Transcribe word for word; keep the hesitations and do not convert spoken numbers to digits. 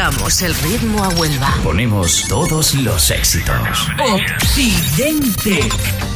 Marcamos el ritmo a Huelva. Ponemos todos los éxitos. Occidente.